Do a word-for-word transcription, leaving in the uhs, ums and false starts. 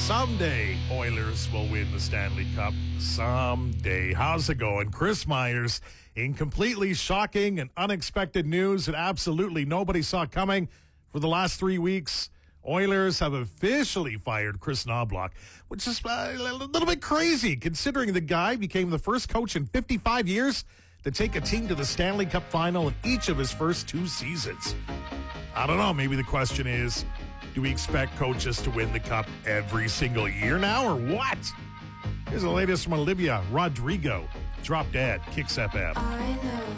Someday, Oilers will win the Stanley Cup. Someday. How's it going? Chris Myers, in completely shocking and unexpected news that absolutely nobody saw coming for the last three weeks. Oilers have officially fired Chris Knoblauch, which is a little bit crazy considering the guy became the first coach in fifty-five years to take a team to the Stanley Cup final in each of his first two seasons. I don't know. Maybe the question is, do we expect coaches to win the Cup every single year now, or what? Here's the latest from Olivia Rodrigo. Drop Dead, Kicks F M. I know